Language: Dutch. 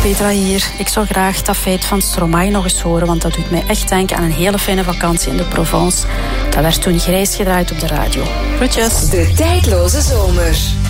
Petra hier. Ik zou graag dat feit van Stromae nog eens horen, want dat doet mij echt denken aan een hele fijne vakantie in de Provence. Dat werd toen grijs gedraaid op de radio. Groetjes. De tijdloze zomer.